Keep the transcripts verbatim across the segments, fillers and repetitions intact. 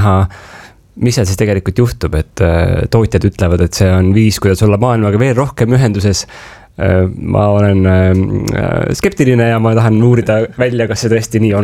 Aha, mis seal siis tegelikult juhtub, et tootjad ütlevad, et see on viis, kuidas olla maailmaga veel rohkem ühenduses. Ma olen skeptiline ja ma tahan uurida välja, kas see tõesti nii on.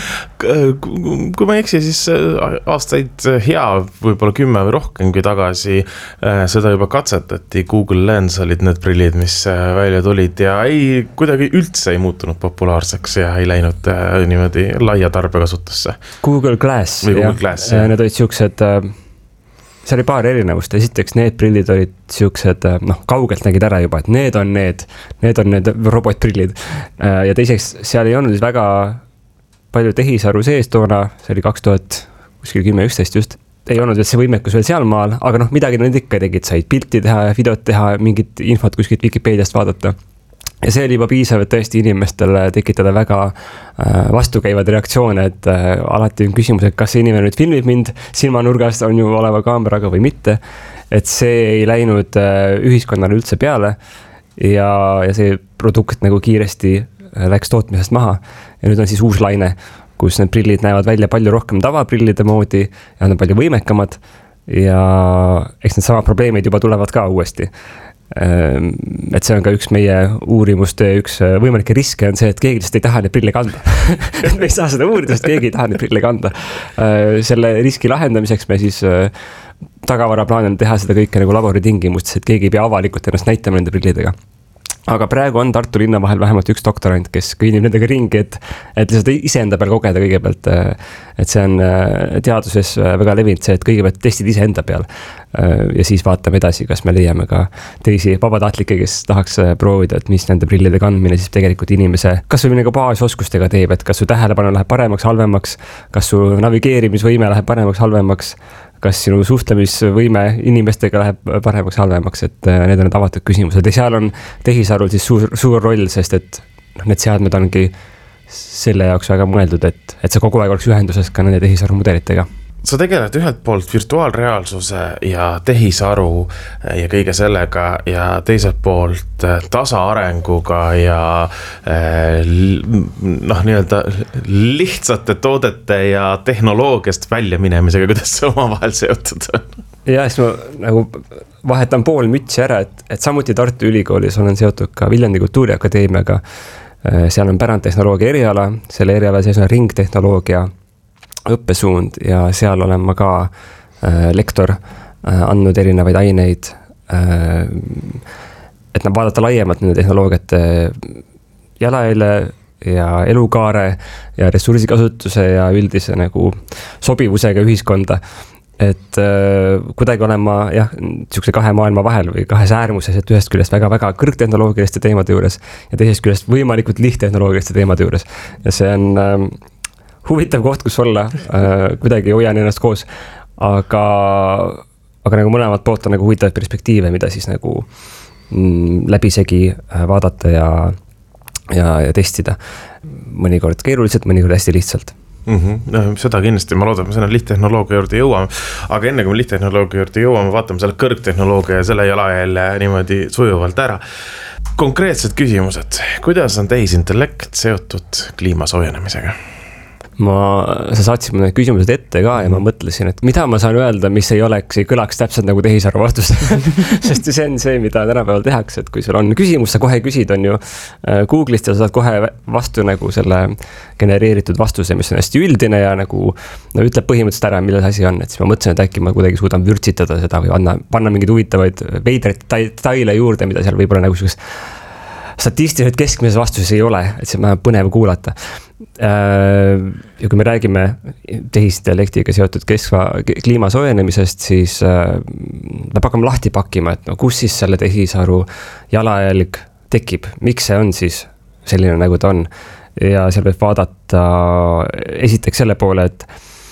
Kui ma ei eksi, siis aastaid hea, võib-olla kümme või rohkemgi tagasi seda juba katsetati. Google Lens olid need prillid, mis välja tulid ja ei, kuidagi üldse ei muutunud populaarseks ja ei läinud niimoodi laia tarbekasutusse. Google Glass, või Google Glass ja, need olid siuksed... See oli paar erinevust. Esiteks need prillid olid siuksed, noh, kaugelt nägid ära juba, et need on need, need on need robotprillid. Ja teiseks, seal ei olnud väga palju tehisaru sees toona, see oli kaks tuhat kümme üksteist just. Ei olnud see võimekus veel seal maal, aga noh, midagi nad ikka tegid, said pilti teha, videot teha, mingit infot kuskilt Wikipediast vaadata. Ja see oli juba piisav, et tõesti inimestele tekitada väga vastukäivad reaktsioone, et alati on küsimus, et kas see inimene nüüd filmib mind silmanurgast on ju oleva kaameraga või mitte. Et see ei läinud ühiskonnale üldse peale ja, ja see produkt nagu kiiresti läks tootmisest maha. Ja nüüd on siis uus laine, kus need prillid näevad välja palju rohkem tavaprillide moodi ja on palju võimekamad ja eks need sama probleemid juba tulevad ka uuesti. Et see on ka üks meie uurimuste üks võimalikke riske on see, et keegi lihtsalt ei taha neid prille kanda. Me ei saa seda uurida, sest keegi ei taha neid prille kanda. Selle riski lahendamiseks me siis tagavara plaanin teha seda kõike nagu laboritingimustes, et keegi ei pea avalikult ennast näitama nende prillidega. Aga praegu on Tartu linna vahel vähemalt üks doktorant, kes kõnnib nendega ringi, et, et lihtsalt ise enda peal kogeda kõigepealt. Et see on teaduses väga levinud see, et kõigepealt testid ise enda peal. Ja siis vaatame edasi, kas me leiame ka teisi vabatahtlikke, kes tahaks proovida, et mis nende prillide kandmine siis tegelikult inimese, kas või nagu baasoskustega teeb, et kas su tähelepanu läheb paremaks, halvemaks, kas su navigeerimisvõime läheb paremaks, halvemaks, kas sinu suhtlemisvõime inimestega läheb paremaks, halvemaks, et need on need avatud küsimused. Ja seal on tehisarul siis suur, suur roll, sest et need seadmed ongi selle jaoks väga mõeldud, et, et see kogu aeg oleks ühenduses ka nende tehisaru mudelitega. Sa tegeled ühelt poolt virtuaalreaalsuse ja tehisaru ja kõige sellega ja teiselt poolt tasaarenguga ja noh, nii-öelda lihtsate toodete ja tehnoloogiast välja minemisega, kuidas see omavahel seotud on? Ja, siis ma nagu vahetan pool mütsi ära, et, et samuti Tartu Ülikoolis olen seotud ka Viljandi Kultuuriakadeemiaga. Seal on pärandtehnoloogia eriala, selle eriala sees on ringtehnoloogia õppesuund ja seal olen ma ka äh, lektor äh, andnud erinevaid aineid, äh, et nad vaadata laiemalt nende tehnoloogiate jalaile ja elukaare ja ressursikasutuse ja üldise nagu sobivusega ühiskonda. Et äh, kuidagi olen ma jah, niisuguse kahe maailma vahel või kahes äärmuses, et ühest küljest väga-väga kõrgtehnoloogiliste teemade juures ja teisest küljest võimalikult lihtehnoloogiliste teemade juures. Ja see on äh, huvitav koht, kus olla, äh, kuidagi hoian ennast koos, aga, aga nagu mõlemad poolt on nagu huvitav perspektiive, mida siis nagu mm, läbisegi vaadata ja, ja, ja testida. Mõnikord keeruliselt, mõnikord hästi lihtsalt. Mm-hmm. Seda kindlasti, ma loodan, me selle lihtehnoloogia juurde jõuame, aga enne kui me lihtehnoloogia juurde jõuame, vaatame selle kõrgtehnoloogia ja selle jalajälje niimoodi sujuvalt ära. Konkreetsed küsimused, kuidas on tehisintellekt seotud kliima soojenemisega? Ma, sa saatsid mulle küsimused ette ka ja ma mõtlesin, et mida ma saan öelda, mis ei oleks, ei kõlaks täpselt nagu tehisaru vastus. Sest see on see, mida tänapäeval tehakse, et kui sul on küsimus, sa kohe küsid, on ju Google'ist ja sa saad kohe vastu nagu selle genereeritud vastuse, mis on hästi üldine ja nagu no, ütleb põhimõtteliselt ära, milles asi on. Et siis ma mõtlesin, et äkki ma kuidagi suudan vürtsitada seda või anna, panna mingeid huvitavaid veidreid taile juurde, mida seal võib-olla nagu sellised statistiliselt keskmises vastuses ei ole, et see on põnev kuulata. Ja kui me räägime tehisintellektiga seotud keskva kliima soojenemisest, siis me hakkame lahti pakkima, et no kus siis selle tehisaru jalajälg tekib, miks see on siis selline, nagu ta on. Ja seal võib vaadata esiteks selle poole, et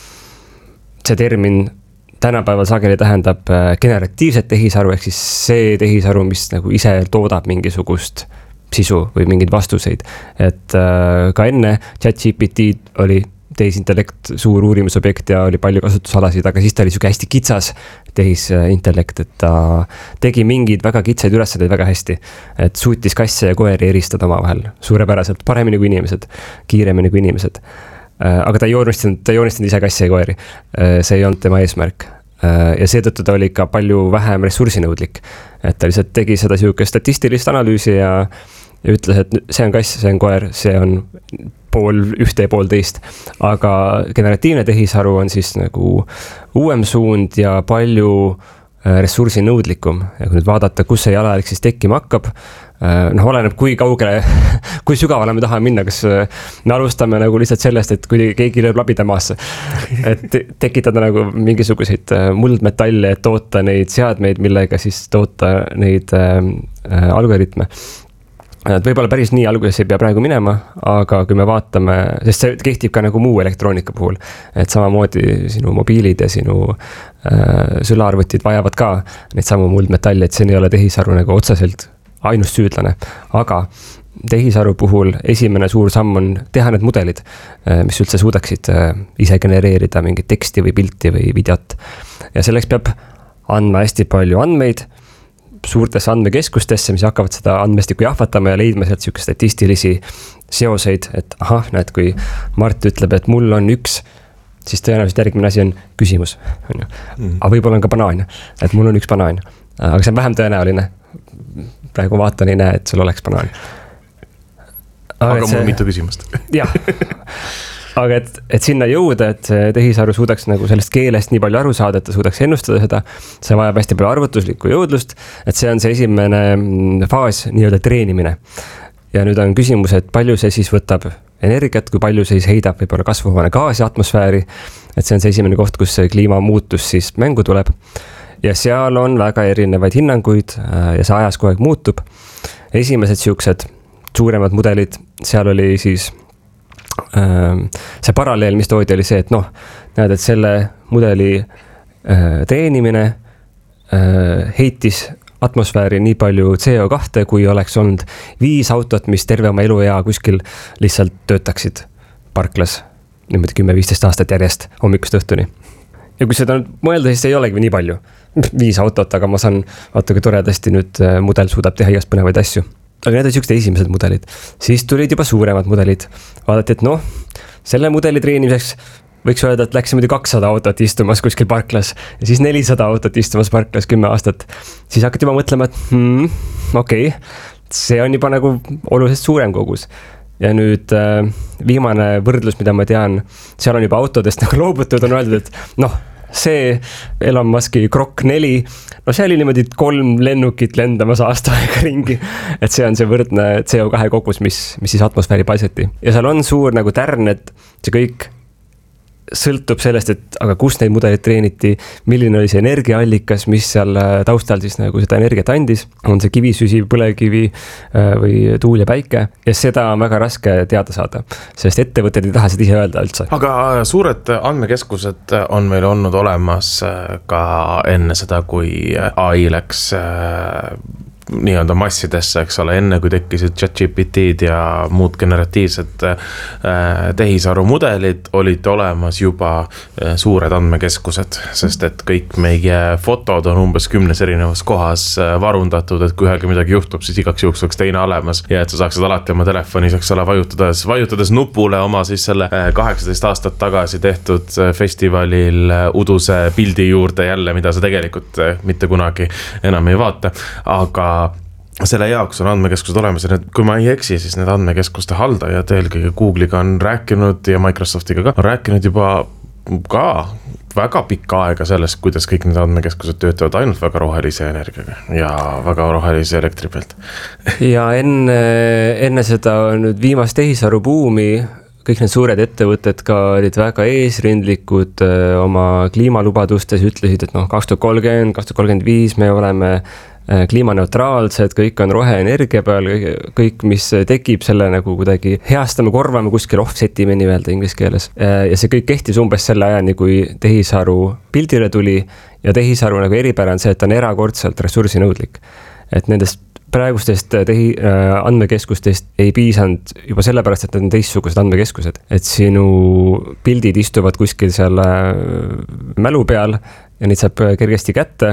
see termin tänapäeval sageli tähendab generatiivset tehisaru, ehk siis see tehisaru, mis nagu ise toodab mingisugust sisu või mingeid vastuseid. Et äh, ka enne ChatGPT oli tehisintellekt suur uurimisobjekt ja oli palju kasutusalasid, aga siis ta oli siuke hästi kitsas tehisintellekt, et ta tegi mingeid väga kitsaid ülesandeid väga hästi, et suutis kasse ja koeri eristada omavahel suurepäraselt, paremini kui inimesed, kiiremini kui inimesed. aga ta ei joonistanud, ta ei joonistanud ise kassi ja koeri. See ei olnud tema eesmärk. Ja seetõttu ta oli ka palju vähem ressursinõudlik. Et ta lihtsalt tegi seda siuke statistilist analüüsi ja, ja ütles, et see on kass, see on koer, see on pool ühte ja pool teist. Aga generatiivne tehisaru on siis nagu uuem suund ja palju ressursinõudlikum. Ja kui nüüd vaadata, kus see jalajälg siis tekkima hakkab, noh, oleneb kui kaugele, kui sügavale me tahame minna, kas me alustame nagu lihtsalt sellest, et kui keegi lööb labida maasse, et tekitada nagu mingisuguseid muldmetalle, et toota neid seadmeid, millega siis toota neid äh, algoritme. Et võib-olla päris nii alguses ei pea praegu minema, aga kui me vaatame, sest see kehtib ka nagu muu elektroonika puhul, et samamoodi sinu mobiilid ja sinu äh, sülaarvutid vajavad ka neid samu muldmetalle, et see ei ole tehisaru nagu otseselt ainus süüdlane, aga tehisaru puhul esimene suur samm on teha need mudelid, mis üldse suudaksid ise genereerida mingit teksti või pilti või videot. Ja selleks peab andma hästi palju andmeid suurtesse andmekeskustesse, mis hakkavad seda andmestikku jahvatama ja leidma sealt siuke statistilisi seoseid, et ahah, näed, kui Mart ütleb, et mul on üks, siis tõenäoliselt järgmine asi on küsimus. On ju. Mm. Aga võib-olla on ka banaan, et mul on üks banaan, aga see on vähem tõenäoline. Praegu vaatan ei näe, et sul oleks banaan. Aga, aga mul on mitu küsimust. Jah, aga et, et sinna jõuda, et tehisaru suudaks nagu sellest keelest nii palju aru saada, et ta suudaks ennustada seda, see vajab hästi palju arvutuslikku jõudlust, et see on see esimene faas, nii-öelda treenimine. Ja nüüd on küsimus, et palju see siis võtab energiat, kui palju see siis heidab võib-olla kasvuhoone gaasi atmosfääri, et see on see esimene koht, kus see kliimamuutus siis mängu tuleb. Ja seal on väga erinevaid hinnanguid ja see ajas kogu aeg muutub. Esimesed siuksed suuremad mudelid, seal oli siis see paralleel, mis toodi, oli see, et noh, näed, et selle mudeli treenimine heitis atmosfääri nii palju C O kahe, kui oleks olnud viis autot, mis terve oma eluea kuskil lihtsalt töötaksid parklas niimoodi kümme viisteist aastat järjest hommikust õhtuni. Ja kui seda nüüd mõelda, siis ei olegi nii palju. Viis autot, aga ma saan, vaata kui toredasti nüüd mudel suudab teha igast põnevaid asju. Aga need on siuksed esimesed mudelid. Siis tulid juba suuremad mudelid. Vaadati, et noh, selle mudeli treenimiseks võiks öelda, et läks muidu kakssada autot istumas kuskil parklas ja siis nelisada autot istumas parklas kümme aastat. Siis hakati juba mõtlema, et hmm, okei, okay, see on juba nagu oluliselt suurem kogus. Ja nüüd äh, viimane võrdlus, mida ma tean, seal on juba autodest nagu loobutud, on öeldud, et noh, see Elon Muski Grok neli, no see oli niimoodi kolm lennukit lendamas aasta aega ringi, et see on see võrdne C O kahe kogus, mis, mis siis atmosfääri paisati. Ja seal on suur nagu tärn, et see kõik sõltub sellest, et aga kus neid mudelid treeniti, milline oli see energiaallikas, mis seal taustal siis nagu seda energiat andis, on see kivisüsi, põlevkivi või tuul ja päike ja seda on väga raske teada saada, sest ettevõtted ei taha seda ise öelda üldse. Aga suured andmekeskused on meil olnud olemas ka enne seda, kui A I läks nii-öelda massidesse, eks ole, enne kui tekkisid ChatGPT-d ja muud generatiivsed äh, tehisaru mudelid, olid olemas juba äh, suured andmekeskused, sest et kõik meie fotod on umbes kümnes erinevas kohas äh, varundatud, et kui ühega midagi juhtub, siis igaks juhuks oleks teine olemas ja et sa saaksid alati oma telefonis, eks ole, vajutades, vajutades nupule oma siis selle äh, kaheksateist aastat tagasi tehtud äh, festivalil äh, uduse pildi juurde jälle, mida sa tegelikult äh, mitte kunagi enam ei vaata, aga selle jaoks on andmekeskused olemas ja need, kui ma ei eksi, siis need andmekeskuste haldajad eelkõige Google'iga on rääkinud ja Microsoftiga ka on rääkinud juba ka väga pikka aega sellest, kuidas kõik need andmekeskused töötavad ainult väga rohelise energiaga ja väga rohelise elektri pealt. Ja enne, enne seda nüüd viimast tehisaru buumi, kõik need suured ettevõtted ka olid väga eesrindlikud oma kliimalubadustes, ütlesid, et noh, kaks tuhat kolmkümmend, kaks tuhat kolmkümmend viis me oleme kliimaneutraalsed, kõik on roheenergia peal, kõik, mis tekib selle nagu kuidagi heastame, korvame kuskil offsetime nii-öelda inglise keeles. Ja see kõik kehtis umbes selle ajani, kui tehisaru pildile tuli ja tehisaru nagu eripära on see, et on erakordselt ressursinõudlik. Et nendest praegustest tehi, andmekeskustest ei piisanud juba sellepärast, et need on teistsugused andmekeskused. Et sinu pildid istuvad kuskil seal mälu peal ja neid saab kergesti kätte,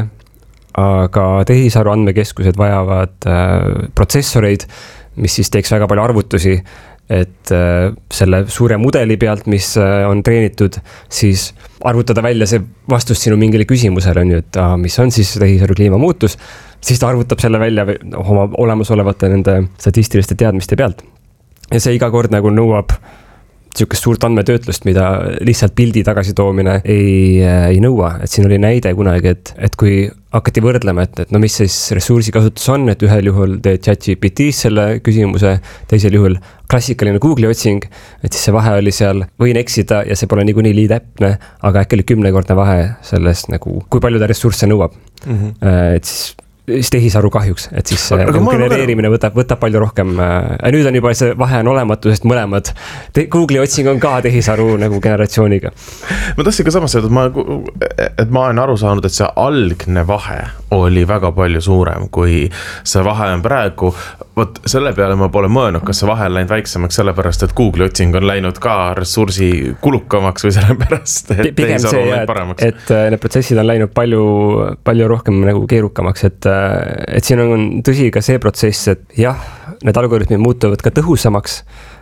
aga tehisaru andmekeskused vajavad äh, protsessoreid, mis siis teeks väga palju arvutusi et selle suure mudeli pealt, mis on treenitud, siis arvutada välja see vastus sinu mingile küsimusele, on ju, et ah, mis on siis tehisaru kliimamuutus, siis ta arvutab selle välja oma olemasolevate nende statistiliste teadmiste pealt. Ja see iga kord nagu nõuab niisugust suurt andmetöötlust, mida lihtsalt pildi tagasitoomine ei, ei nõua. Et siin oli näide kunagi, et, et kui hakati võrdlema, et, et no mis siis ressursikasutus on, et ühel juhul teed ChatGPT selle küsimuse, teisel juhul klassikaline Google'i otsing, et siis see vahe oli seal, võin eksida ja see pole niikuinii nii täpne, aga äkki oli kümnekordne vahe sellest nagu, kui palju ta ressursse nõuab. Mm-hmm. Et siis siis tehisaru kahjuks, et siis aga, aga genereerimine võtab, võtab palju rohkem. Nüüd on juba see vahe on olematu, sest mõlemad te, Google'i otsing on ka tehisaru nagu generatsiooniga. Ma tahtsin ka samas öelda, et ma, et ma olen aru saanud, et see algne vahe oli väga palju suurem, kui see vahe on praegu. Võt, selle peale ma pole mõelnud, kas see vahe on läinud väiksemaks sellepärast, et Google'i otsing on läinud ka ressursi kulukamaks või sellepärast, et tehisaru on läinud paremaks. Et need protsessid on läinud palju, palju rohkem nagu keerukamaks, et et siin on tõsi ka see protsess, et jah, need algoritmid muutuvad ka tõhusamaks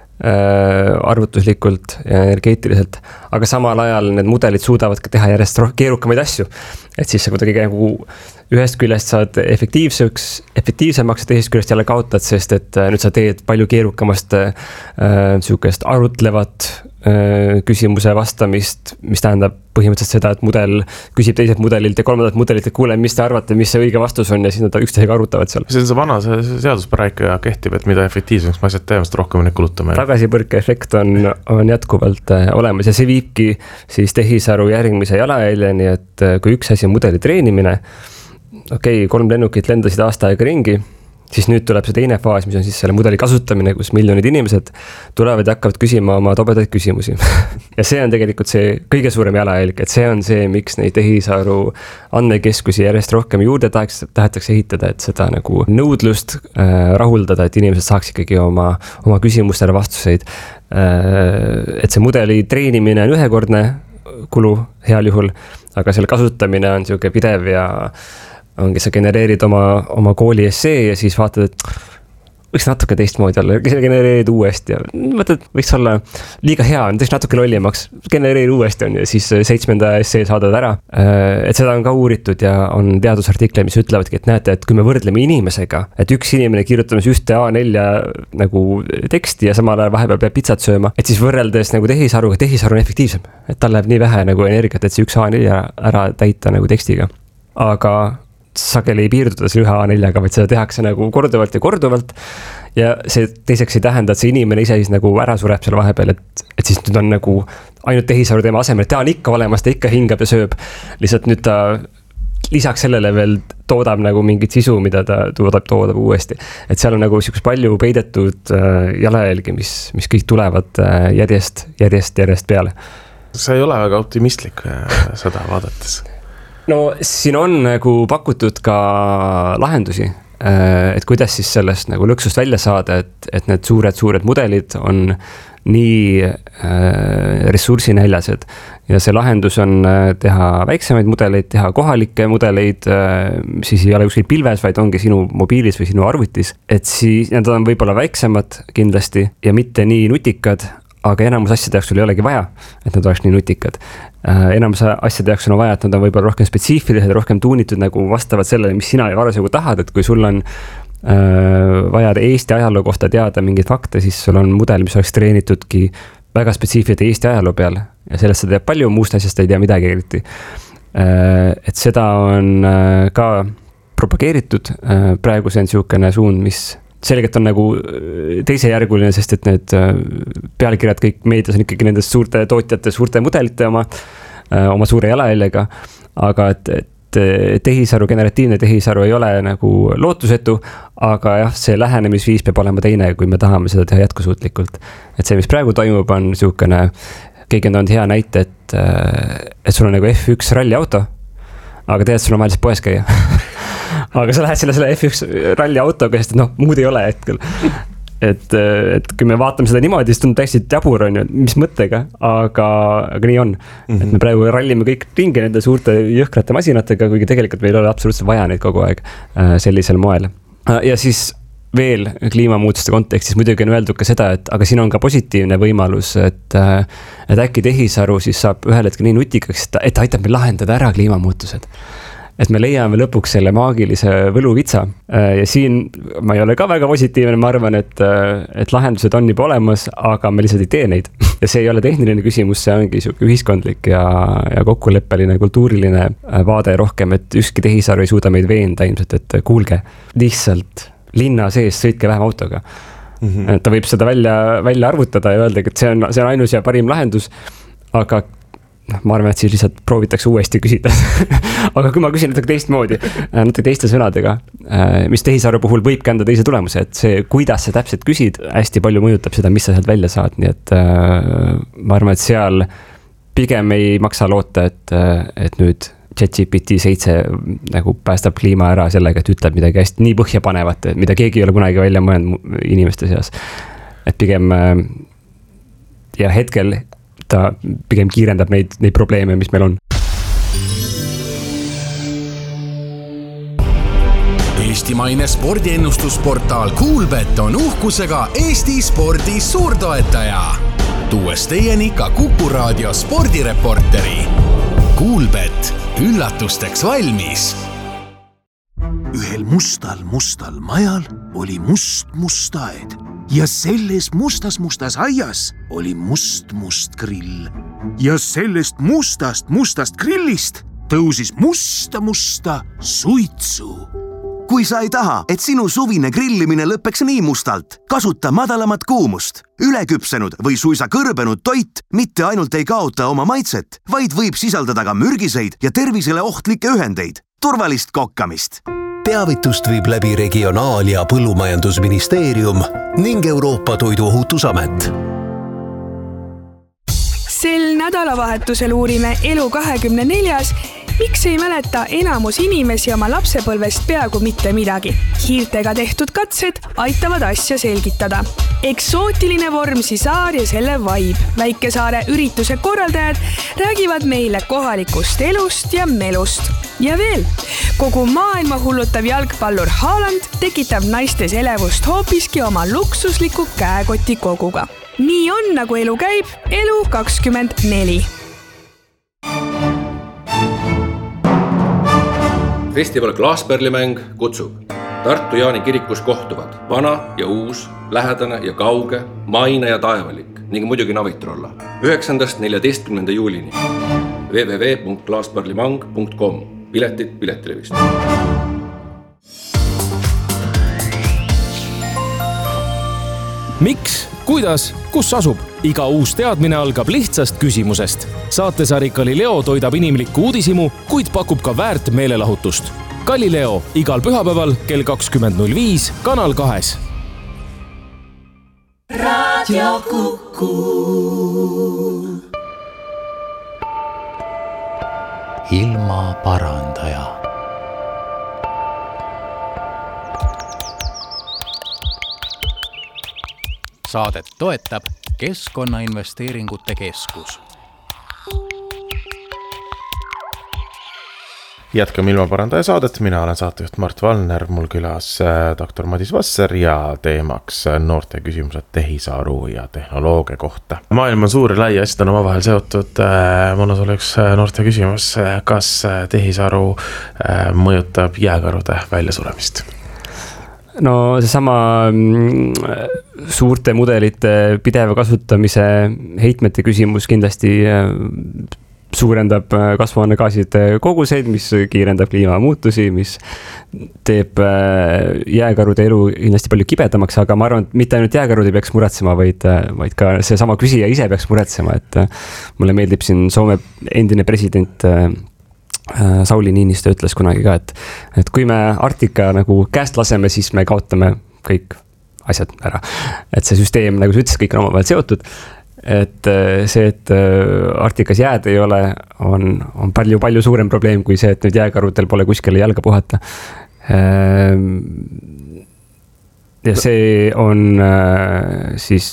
äh, arvutuslikult ja energeetiliselt, aga samal ajal need mudelid suudavad ka teha järjest keerukamaid asju. Et siis sa kuidagi nagu ühest küljest saad efektiivseks, efektiivsemaks ja teisest küljest jälle kaotad, sest et nüüd sa teed palju keerukamast äh, sihukest arutlevat äh, küsimuse vastamist, mis tähendab põhimõtteliselt seda, et mudel küsib teiselt mudelilt ja kolmandat mudelilt, et kuule, mis te arvate, mis see õige vastus on ja siis nad üksteisega arutavad seal. See on see vana see seaduspärä ikka kehtib, et mida efektiivsemaks ma asjad teemast rohkem neid kulutame. Tagasipõrke efekt on, on jätkuvalt äh, olemas ja see viibki siis tehisaru järgmise jalajäljeni, et äh, kui üks asi on mudeli treenimine, okei, okay, kolm lennukit lendasid aasta aega ringi, siis nüüd tuleb see teine faas, mis on siis selle mudeli kasutamine, kus miljonid inimesed tulevad ja hakkavad küsima oma tobedaid küsimusi. Ja see on tegelikult see kõige suurem jalajälg, et see on see, miks neid tehisaru andmekeskusi järjest rohkem juurde tahaks, tahetakse ehitada, et seda nagu nõudlust äh, rahuldada, et inimesed saaks ikkagi oma, oma küsimustele vastuseid. Äh, et see mudeli treenimine on ühekordne kulu heal juhul, aga selle kasutamine on siuke pidev ja ongi sa genereerid oma, oma kooli essee ja siis vaatad, et võiks natuke teistmoodi olla, genereerid uuesti ja mõtled, võiks olla liiga hea, on tõesti natuke lollimaks, genereeri uuesti on ja siis seitsmenda essee saadad ära. Et seda on ka uuritud ja on teadusartikle, mis ütlevadki, et näete, et kui me võrdleme inimesega, et üks inimene kirjutamas ühte A nelja nagu teksti ja samal ajal vahepeal peab pitsat sööma, et siis võrreldes nagu tehisaruga, tehisaru on efektiivsem, et tal läheb nii vähe nagu energiat, et see üks A nelja ära täita nagu tekstiga. Aga sageli ei piirduda selle ühe A neljaga, vaid seda tehakse nagu korduvalt ja korduvalt. Ja see teiseks ei tähenda, et see inimene ise siis nagu ära sureb selle vahepeal, et, et siis nüüd on nagu ainult tehisaru teema asemel, et ta on ikka olemas, ta ikka hingab ja sööb. Lihtsalt nüüd ta lisaks sellele veel toodab nagu mingit sisu, mida ta toodab, toodab uuesti. Et seal on nagu siukest palju peidetud jalajälgi, mis, mis kõik tulevad järjest, järjest, järjest peale. See ei ole väga optimistlik seda vaadates. No siin on nagu pakutud ka lahendusi, et kuidas siis sellest nagu lõksust välja saada, et, et need suured, suured mudelid on nii ressursinäljased ja see lahendus on teha väiksemaid mudeleid, teha kohalikke mudeleid, siis ei ole kuskil pilves, vaid ongi sinu mobiilis või sinu arvutis, et siis need on võib-olla väiksemad kindlasti ja mitte nii nutikad, aga enamus asjade jaoks sul ei olegi vaja, et nad oleks nii nutikad. Enamus asjade jaoks on vaja, et nad on võib-olla rohkem spetsiifilised, rohkem tuunitud nagu vastavad sellele, mis sina varasjagu tahad, et kui sul on äh, vaja Eesti ajaloo kohta teada mingeid fakte, siis sul on mudel, mis oleks treenitudki väga spetsiifilite Eesti ajaloo peale ja sellest sa tead palju, muust asjast ei tea midagi eriti. Äh, et seda on äh, ka propageeritud, äh, praegu see on siukene suund, mis selgelt on nagu teisejärguline, sest et need pealkirjad kõik meedias on ikkagi nendest suurte tootjate, suurte mudelite oma, oma suure jalajäljega, aga et, et tehisaru, generatiivne tehisaru ei ole nagu lootusetu, aga jah, see lähenemisviis peab olema teine, kui me tahame seda teha jätkusuutlikult. Et see, mis praegu toimub, on siukene, keegi on toonud hea näite, et, et sul on nagu F üks ralliauto, aga tead, sul on vaja poes käia. Aga sa lähed selle, selle F üks ralli autoga, sest noh, muud ei ole hetkel. Et, et kui me vaatame seda niimoodi, siis on täiesti jabur, on ju, mis mõttega, aga, aga nii on. Mm-hmm. Et me praegu rallime kõik ringi nende suurte jõhkrate masinatega, kuigi tegelikult meil ei ole absoluutselt vaja neid kogu aeg sellisel moel. Ja siis veel kliimamuutuste kontekstis muidugi on öeldud ka seda, et aga siin on ka positiivne võimalus, et, et äkki tehisaru siis saab ühel hetkel nii nutikaks, et, et aitab meil lahendada ära kliimamuutused. Et me leiame lõpuks selle maagilise võluvitsa ja siin ma ei ole ka väga positiivne, ma arvan, et, et lahendused on juba olemas, aga me lihtsalt ei tee neid. Ja see ei ole tehniline küsimus, see ongi siuke ühiskondlik ja, ja kokkuleppeline, kultuuriline vaade rohkem, et ükski tehisaru ei suuda meid veenda ilmselt, et kuulge, lihtsalt linna sees sõitke vähem autoga. Mm-hmm. Ta võib seda välja, välja arvutada ja öelda, et see on, see on ainus ja parim lahendus, aga ma arvan, et siis lihtsalt proovitakse uuesti küsida. Aga kui ma küsin natuke teistmoodi, natuke teiste sõnadega, mis tehisaru puhul võib kanda teise tulemuse, et see, kuidas sa täpselt küsid, hästi palju mõjutab seda, mis sa sealt välja saad. Nii et ma arvan, et seal pigem ei maksa loota, et, et nüüd ChatGPT seitse nagu päästab kliima ära sellega, et ütleb midagi hästi nii põhja panevat, mida keegi ei ole kunagi välja mõelnud inimeste seas. Et pigem ja hetkel ta pigem kiirendab neid, neid probleeme, mis meil on. Eestimaine spordiennustusportaal Kuulbet on uhkusega Eesti spordi suurtoetaja. Tuues teieni ka Kuku Raadio spordireporteri. Kuulbet, üllatusteks valmis. Ühel mustal mustal majal oli must must aed. Ja selles mustas mustas aias oli must must grill. Ja sellest mustast mustast grillist tõusis musta musta suitsu. Kui sa ei taha, et sinu suvine grillimine lõpeks nii mustalt, kasuta madalamat kuumust. Üleküpsenud või suisa kõrbenud toit mitte ainult ei kaota oma maitset, vaid võib sisaldada ka mürgiseid ja tervisele ohtlikke ühendeid. Turvalist kokkamist! Teavitust viib läbi Regionaal- ja Põllumajandusministeerium ning Euroopa Toiduohutusamet. Sel nädalavahetusel uurime Elu kahekümne neljas, miks ei mäleta enamus inimesi oma lapsepõlvest peaaegu mitte midagi. Hiirtega tehtud katsed aitavad asja selgitada. Eksootiline Vormsi saar ja selle vibe. Väikesaare ürituse korraldajad räägivad meile kohalikust elust ja melust. Ja veel, kogu maailma hullutav jalgpallur Haaland tekitab naistes elevust hoopiski oma luksusliku käekoti koguga. Nii on, nagu elu käib, Elu kakskümmend neli. Festival Klaaspärlimäng kutsub. Tartu Jaani kirikus kohtuvad vana ja uus, lähedane ja kauge, maine ja taevalik ning muidugi navitrolla. üheksandast neljateistkümnenda juulini. w w w punkt klaaspärlimang punkt com. Piletid Piletilevist. Miks, kuidas, kus asub? Iga uus teadmine algab lihtsast küsimusest. Saatesari Galileo toidab inimlikku uudisimu, kuid pakub ka väärt meelelahutust. Galileo igal pühapäeval kell kakskümmend null viis Kanal kahes. Radio Kuku. Ilma parandaja. Saadet toetab Keskkonnainvesteeringute Keskus. Jätkame ilmaparandaja saadet, mina olen saatejuht Mart Valner, mul külas doktor Madis Vasser ja teemaks noorte küsimused tehisaru ja tehnoloogia kohta. Maailm on suur ja lai, asjad on omavahel seotud. Mul on sulle üks noorte küsimus, kas tehisaru mõjutab jääkarude väljasuremist? No see sama suurte mudelite pideva kasutamise heitmete küsimus kindlasti suurendab kasvuhoonegaaside koguseid, mis kiirendab kliimamuutusi, mis teeb jääkarude elu kindlasti palju kibedamaks, aga ma arvan, et mitte ainult jääkarud ei peaks muretsema, vaid, vaid ka see sama küsija ise peaks muretsema, et mulle meeldib siin Soome endine president Sauli Niinistö ütles kunagi ka, et, et kui me Arktika nagu käest laseme, siis me kaotame kõik asjad ära. Et see süsteem, nagu sa ütles, kõik on omavahel seotud. Et see, et Arktikas jääd ei ole, on, on palju, palju suurem probleem kui see, et nüüd jääkarudel pole kuskile jalga puhata. Ja see on siis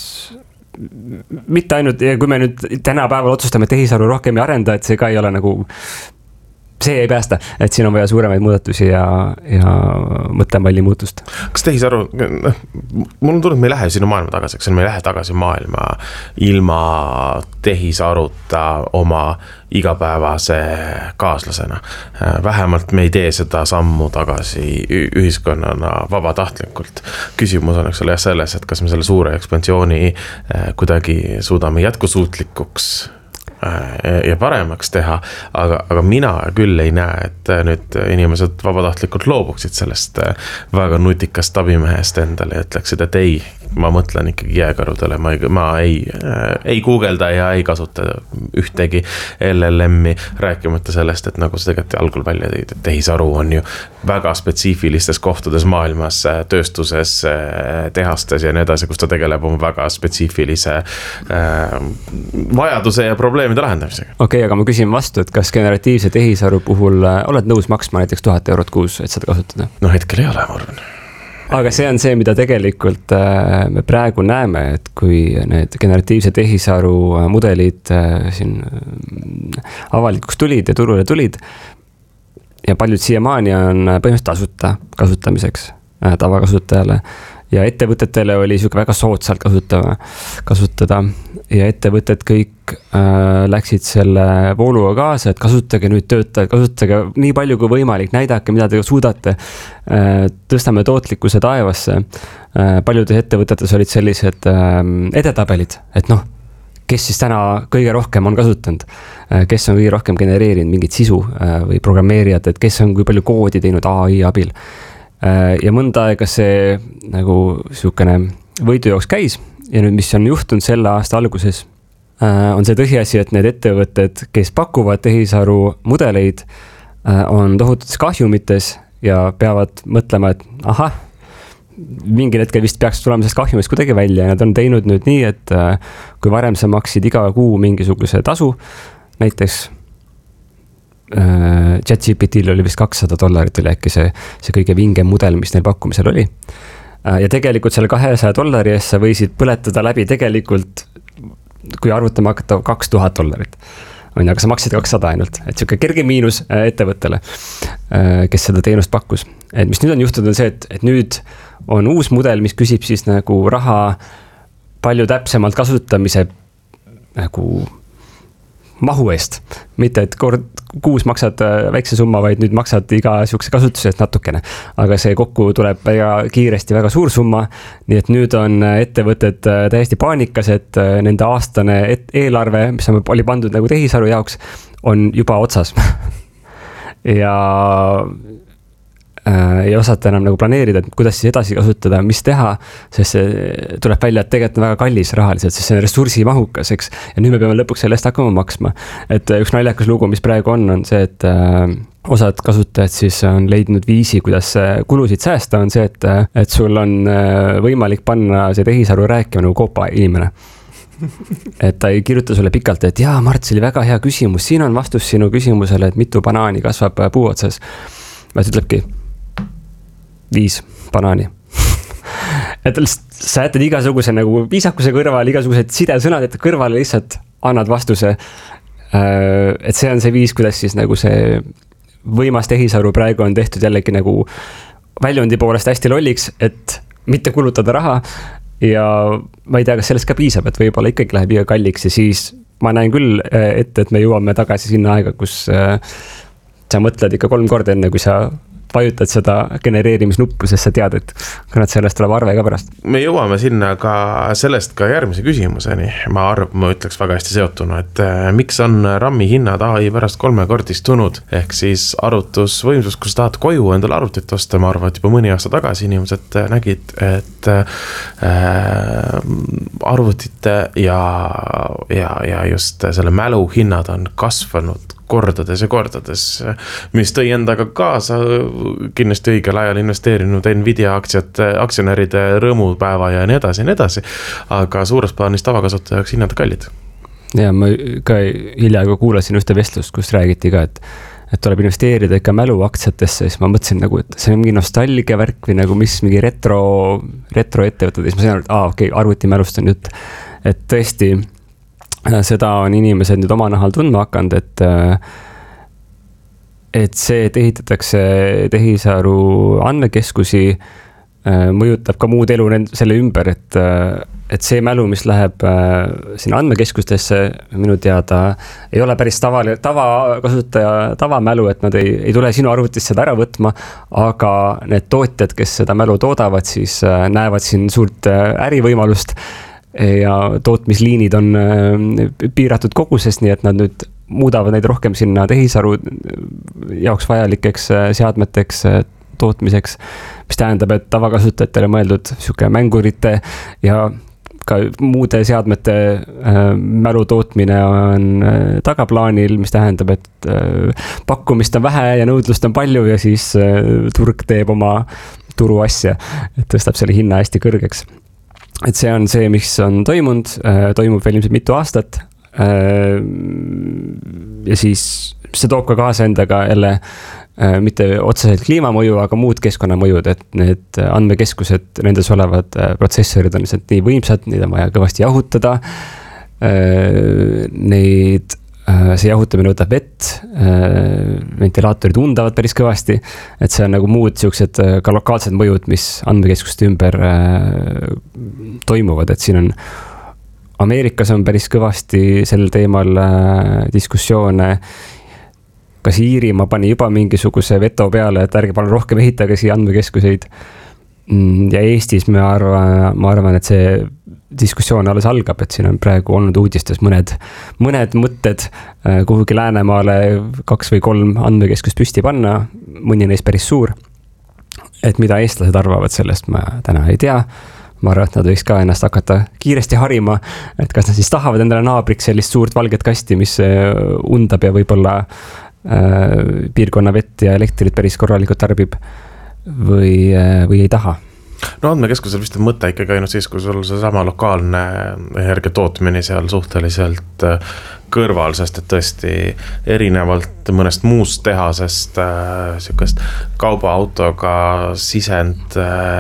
mitte ainult, ja kui me nüüd tänapäeval otsustame tehisaru rohkem ei arenda, et see ka ei ole nagu see ei päästa, et siin on vaja suuremaid muudatusi ja, ja mõttemalli muutust. Kas tehisaru, mul on tulnud, me ei lähe sinna maailma tagasi, eks me ei lähe tagasi maailma ilma tehisaruta oma igapäevase kaaslasena. Vähemalt me ei tee seda sammu tagasi ühiskonnana vabatahtlikult. Küsimus on eks ole selles, et kas me selle suure ekspansiooni kuidagi suudame jätkusuutlikuks ja paremaks teha, aga, aga mina küll ei näe, et nüüd inimesed vabatahtlikult loobuksid sellest väga nutikast abimehest endale ja ütleksid, et ei, ma mõtlen ikkagi jääkarudele, ma ei, ma ei, ei googelda ja ei kasuta ühtegi L L M-i, rääkimata sellest, et nagu see tegelikult algul välja tõid, et tehisaru on ju väga spetsiifilistes kohtades maailmas, tööstuses, tehastes ja nii edasi, kus ta tegeleb oma väga spetsiifilise vajaduse ja probleemide lahendamisega. Okei, okay, aga ma küsin vastu, et kas generatiivse tehisaru puhul oled nõus maksma näiteks tuhat eurot kuus, et seda kasutada? No hetkel ei ole, ma arvan. Aga see on see, mida tegelikult me praegu näeme, et kui need generatiivse tehisaru mudelid siin avalikuks tulid ja turule tulid ja paljud siiamaani on põhimõtteliselt tasuta kasutamiseks tavakasutajale ja ettevõtetele oli siuke väga soodsalt kasutama, kasutada ja ettevõtted kõik äh, läksid selle vooluga kaasa, et kasutage nüüd töötajad, kasutage nii palju kui võimalik, näidake, mida te suudate, äh, tõstame tootlikkuse taevasse. Äh, paljudes ettevõtetes olid sellised äh, edetabelid, et noh, kes siis täna kõige rohkem on kasutanud, äh, kes on kõige rohkem genereerinud mingit sisu äh, või programmeerijad, et kes on kui palju koodi teinud A I abil. Ja mõnda aega see nagu siukene võidujooks käis ja nüüd, mis on juhtunud selle aasta alguses, on see tõsiasi, et need ettevõtted, kes pakuvad tehisaru mudeleid, on tohututes kahjumites ja peavad mõtlema, et ahah, mingil hetkel vist peaks tulema sellest kahjumist kuidagi välja ja nad on teinud nüüd nii, et kui varem sa maksid iga kuu mingisuguse tasu, näiteks ChatGPT-l oli vist kakssada dollarit oli äkki see, see kõige vingem mudel, mis neil pakkumisel oli. Ja tegelikult selle kahesaja dollari eest sa võisid põletada läbi tegelikult, kui arvutama hakata kaks tuhat dollarit. On, aga sa maksid kakssada ainult, et siuke kerge miinus ettevõttele, kes seda teenust pakkus. Et mis nüüd on juhtunud on see, et, et nüüd on uus mudel, mis küsib siis nagu raha palju täpsemalt kasutamise nagu mahu eest, mitte et kord kuus maksad väikse summa, vaid nüüd maksad iga siukse kasutuse eest natukene, aga see kokku tuleb väga kiiresti väga suur summa, nii et nüüd on ettevõtted täiesti paanikas, et nende aastane eelarve, mis oli pandud nagu tehisaru jaoks, on juba otsas ja ei osata enam nagu planeerida, et kuidas siis edasi kasutada, mis teha, sest see tuleb välja, et tegelikult on väga kallis rahaliselt, sest see on ressursimahukas, eks, ja nüüd me peame lõpuks selle eest hakkama maksma. Et üks naljakas lugu, mis praegu on, on see, et äh, osad kasutajad siis on leidnud viisi, kuidas kulusid säästa, on see, et, et sul on äh, võimalik panna see tehisaru rääkima nagu koopa inimene. Et ta ei kirjuta sulle pikalt, et jaa, Mart, see oli väga hea küsimus, siin on vastus sinu küsimusele, et mitu banaani kasvab puu otsas. Vaid ütlebki, viis banaani. Et sa jätad igasuguse nagu viisakuse kõrval, igasugused sidesõnad, et kõrvale lihtsalt annad vastuse. Et see on see viis, kuidas siis nagu see võimas tehisaru praegu on tehtud jällegi nagu väljundi poolest hästi lolliks, et mitte kulutada raha ja ma ei tea, kas sellest ka piisab, et võib-olla ikkagi läheb iga kalliks ja siis ma näen küll ette, et me jõuame tagasi sinna aega, kus sa mõtled ikka kolm korda enne, kui sa vajutad seda genereerimisnuppu, sest sa tead, et kõnad sellest tuleb arve ka pärast. Me jõuame sinna ka sellest ka järgmise küsimuseni. Ma arv, ma ütleks väga hästi seotuna, et miks on RAM-i hinnad A I pärast kolmekordistunud, ehk siis arvutusvõimsus, kus tahad koju endale arvutit osta, ma arvan, et juba mõni aasta tagasi inimesed nägid, et äh, arvutite ja, ja, ja just selle mälu hinnad on kasvanud kordades ja kordades, mis tõi endaga kaasa kindlasti õigel ajal investeerinud Nvidia aktsiat, aktsionäride rõõmupäeva ja nii edasi ja nii edasi, aga suures plaanis tavakasutajaks hinnad kallid. Ja ma ka hiljaaegu kuulasin ühte vestlust, kus räägiti ka, et et tuleb investeerida ikka mälu aktsiatesse, siis ma mõtlesin nagu, et see on mingi nostalgia värk või nagu mis mingi retro, retro ettevõtted, siis ma sain aru, et aa, okei, okay, arvuti mälust on jutt, et tõesti seda on inimesed nüüd oma nahal tundma hakanud, et et see, et ehitatakse tehisaru andmekeskusi, mõjutab ka muud elu selle ümber, et, et see mälu, mis läheb sinna andmekeskustesse, minu teada ei ole päris tava, tavakasutaja tavamälu, et nad ei, ei tule sinu arvutist seda ära võtma, aga need tootjad, kes seda mälu toodavad, siis näevad siin suurt ärivõimalust ja tootmisliinid on piiratud koguses, nii et nad nüüd muudavad neid rohkem sinna tehisaru jaoks vajalikeks seadmeteks, tootmiseks, mis tähendab, et tavakasutajatele mõeldud siuke mängurite ja ka muude seadmete mälu tootmine on tagaplaanil, mis tähendab, et pakkumist on vähe ja nõudlust on palju ja siis turg teeb oma turu asja, et tõstab selle hinna hästi kõrgeks. Et see on see, mis on toimunud, toimub veel ilmselt mitu aastat. Ja siis see toob ka kaasa endaga jälle mitte otseselt kliimamõju, aga muud keskkonnamõjud, et need andmekeskused, nendes olevad protsessorid on lihtsalt nii võimsad, neid on vaja kõvasti jahutada. Neid, see jahutamine võtab vett, ventilaatorid undavad päris kõvasti, et see on nagu muud siuksed ka lokaalsed mõjud, mis andmekeskuste ümber toimuvad, et siin on Ameerikas on päris kõvasti sel teemal diskussioone. Kas Iirimaa pani juba mingisuguse veto peale, et ärge palun rohkem ehitage siia andmekeskuseid. Ja Eestis ma arvan, ma arvan, et see diskussioon alles algab, et siin on praegu olnud uudistes mõned, mõned mõtted kuhugi Läänemaale kaks või kolm andmekeskust püsti panna, mõni neist päris suur. Et mida eestlased arvavad sellest, ma täna ei tea. Ma arvan, et nad võiks ka ennast hakata kiiresti harima, et kas nad siis tahavad endale naabriks sellist suurt valget kasti, mis undab ja võib-olla äh, piirkonna vett ja elektrit päris korralikult tarbib või, äh, või ei taha. No andmekeskusel vist on mõte ikkagi ainult siis, kui sul see sama lokaalne energia tootmine seal suhteliselt kõrval, sest et tõesti erinevalt mõnest muust tehasest äh, sükest kaubaautoga sisend,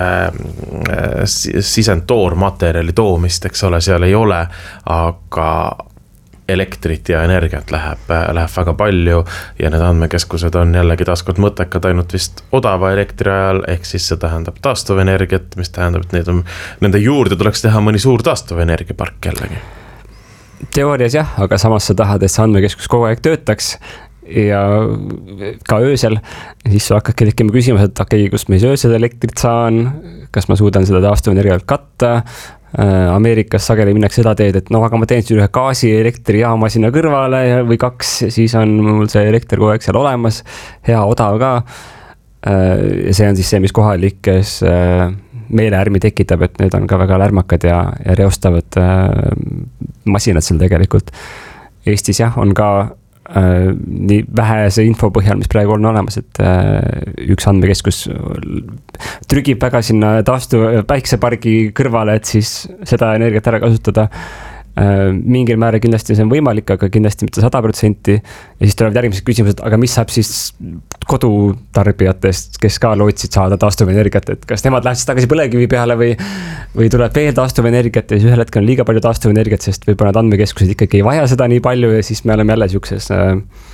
äh, sisend toormaterjali toomist, eks ole, seal ei ole, aga elektrit ja energiat läheb, läheb väga palju ja need andmekeskused on jällegi taaskord mõttekad ainult vist odava elektri ajal, ehk siis see tähendab taastuvenergiat, mis tähendab, et need on, nende juurde tuleks teha mõni suur taastuvenergiapark jällegi. Teoorias jah, aga samas sa tahad, et see andmekeskus kogu aeg töötaks ja ka öösel, siis sa hakkadki tekkima küsimus, et okei, okay, kust ma siis öösel elektrit saan, kas ma suudan seda taastuvenergiat katta. Ameerikas sageli minnakse seda teed, et no aga ma teen siin ühe gaasi elektrijaama sinna kõrvale või kaks, siis on mul see elekter kogu aeg seal olemas, hea odav ka. Ja see on siis see, mis kohalikes meeleärmi tekitab, et need on ka väga lärmakad ja, ja reostavad masinad seal tegelikult. Eestis jah, on ka äh, nii vähese info põhjal, mis praegu on olemas, et äh, üks andmekeskus trügib väga sinna taastu päiksepargi kõrvale, et siis seda energiat ära kasutada. Äh, mingil määral kindlasti see on võimalik, aga kindlasti mitte sada protsenti. Ja siis tulevad järgmised küsimused, aga mis saab siis kodutarbijatest, kes ka lootsid saada taastuvenergiat, et kas nemad lähevad siis tagasi põlevkivi peale või, või tuleb veel taastuvenergiat ja siis ühel hetkel on liiga palju taastuvenergiat, sest võib-olla need andmekeskused ikkagi ei vaja seda nii palju ja siis me oleme jälle siukses äh,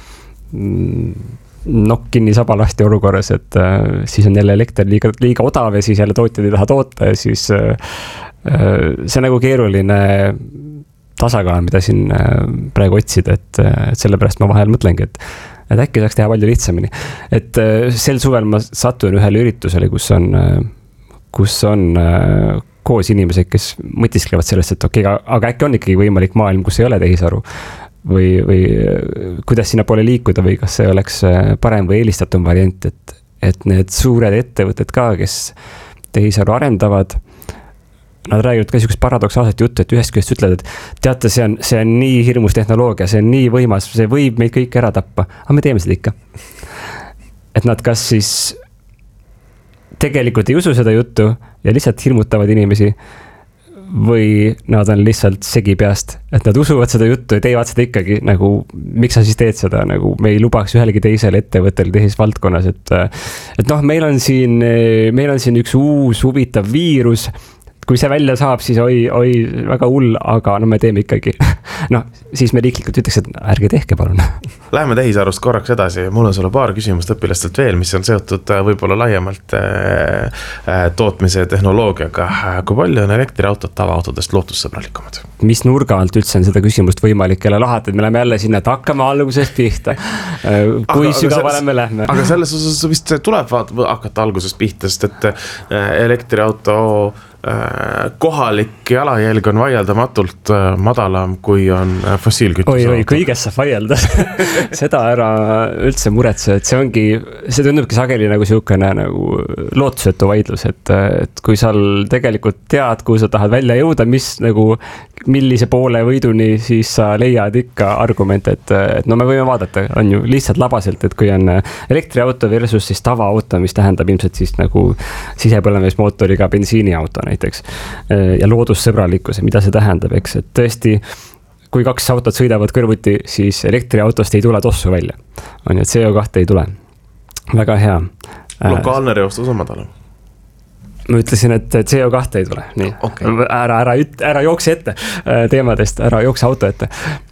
nokkinni sabalasti olukorras, et äh, siis on jälle elekter liiga, liiga odav ja siis jälle tootjad ei taha toota ja siis äh, äh, see on nagu keeruline tasakaal, mida siin praegu otsida, et, et sellepärast ma vahel mõtlengi, et, et äkki saaks teha palju lihtsamini. Et sel suvel ma satun ühele üritusele, kus on, kus on koos inimesed, kes mõtisklevad sellest, et okei, aga äkki on ikkagi võimalik maailm, kus ei ole tehisaru või, või kuidas sinna poole liikuda või kas see oleks parem või eelistatum variant, et, et need suured ettevõtted ka, kes tehisaru arendavad, nad räägivad ka niisugust paradoksaalset juttu, et ühest küljest ütled, et teate, see on, see on nii hirmus tehnoloogia, see on nii võimas, see võib meid kõik ära tappa, aga me teeme seda ikka. Et nad kas siis tegelikult ei usu seda juttu ja lihtsalt hirmutavad inimesi või nad on lihtsalt segi peast, et nad usuvad seda juttu ja teevad seda ikkagi, nagu miks sa siis teed seda, nagu me ei lubaks ühelegi teisel ettevõttel teises valdkonnas, et, et noh, meil on siin, meil on siin üks uus huvitav viirus, kui see välja saab, siis oi, oi, väga hull, aga no me teeme ikkagi. noh, siis me riiklikult ütleks, et ärge tehke, palun. Läheme tehisarust korraks edasi. Mul on sulle paar küsimust õpilastelt veel, mis on seotud võib-olla laiemalt tootmise ja tehnoloogiaga. Kui palju on elektriautot tavaautodest lootussõbralikumad? Mis nurga alt üldse on seda küsimust võimalik jälle lahata, et me läheme jälle sinna, et hakkame algusest pihta. Kui aga, sügavale me lähme. Aga selles osas vist tuleb hakata algusest pihta, sest et elektriauto kohalik jalajälg on vaieldamatult madalam, kui on fossiilkütus. Oi, oi, kõigest saab vaielda. Seda ära üldse muretse, et see ongi, see tundubki sageli nagu siukene nagu lootusetu vaidlus, et, et kui sa tegelikult tead, kuhu sa tahad välja jõuda, mis nagu, millise poole võiduni, siis sa leiad ikka argument, et, et no me võime vaadata, on ju lihtsalt labaselt, et kui on elektriauto versus siis tavaauto, mis tähendab ilmselt siis nagu sisepõlemismootoriga bensiiniauto näiteks ja loodussõbralikkuse, mida see tähendab, eks, et tõesti, kui kaks autot sõidavad kõrvuti, siis elektriautost ei tule tossu välja. On ju, et C O kaks ei tule. Väga hea. Lokaalne reostus on madalam. Ma ütlesin, et C O kaks ei tule. Nii. Okay. Ära, ära, ära jookse ette teemadest, ära jookse auto ette.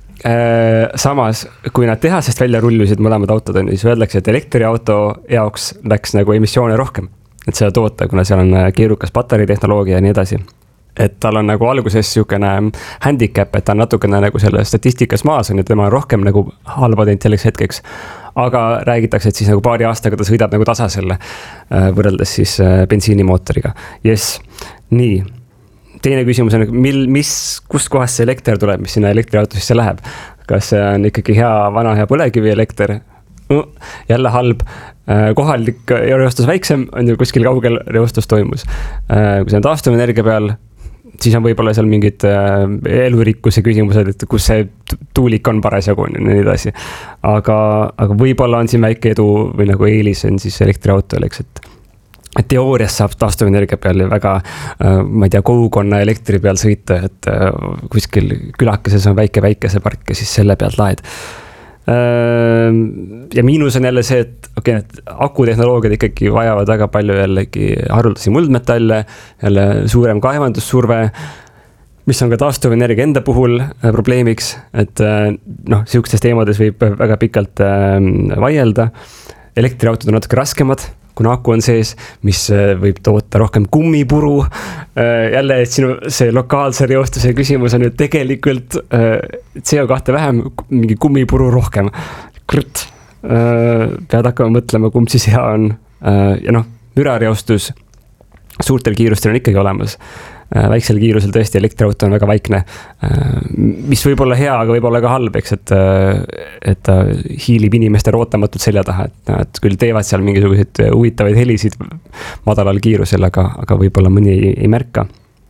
Samas, kui nad tehasest välja rullusid mõlemad autod, siis öeldakse, et elektriauto jaoks läks nagu emissioone rohkem. Et seda toota, kuna seal on keerukas pataritehnoloogia ja nii edasi. Et tal on nagu alguses siukene handicap, et ta on natukene nagu selle statistikas maas on ja tema on rohkem nagu halvatent selleks hetkeks. Aga räägitakse, et siis nagu paari aastaga ta sõidab nagu tasa selle võrreldes siis bensiinimootoriga. Yes, nii. Teine küsimus on, mil, mis, kust kohast see elekter tuleb, mis sinna elektriautosisse läheb? Kas see on ikkagi hea, vana hea põlekivi elekter? No, jälle halb, kohalik reostus väiksem, on ju kuskil kaugel reostus toimus. Kui see on taastuvenergia peal, siis on võib-olla seal mingid elurikkuse küsimused, et kus see tuulik on parasjagu ja nii edasi. Aga, aga võib-olla on siin väike edu või nagu eelis on siis elektriauto, eks, et et teoorias saab taastuvenergia peal väga, ma ei tea, kogukonna elektri peal sõita, et kuskil külakeses on väike päikesepark ja siis selle pealt laed. Ja miinus on jälle see, et okay, et akutehnoloogiad ikkagi vajavad väga palju jällegi haruldasi muldmetalle, jälle suurem kaevandussurve, mis on ka taastuvenergia enda puhul probleemiks, et noh, siukstes teemades võib väga pikalt vaielda. Elektriautod on natuke raskemad, kuna aku on sees, mis võib toota rohkem kummipuru. Jälle, et sinu see lokaalse reostuse küsimus on, et tegelikult C O kaks vähem, mingi kummipuru rohkem. Krüt, pead hakkama mõtlema, kumb siis hea on. Ja noh, mürareostus suurtel kiirustel on ikkagi olemas. Väiksel kiirusel tõesti elektriauto on väga vaikne, mis võib olla hea, aga võib olla ka halb, eks, et, et ta hiilib inimeste ootamatult selja taha, et nad küll teevad seal mingisuguseid huvitavaid helisid madalal kiirusel, aga, aga võib-olla mõni ei, ei märka.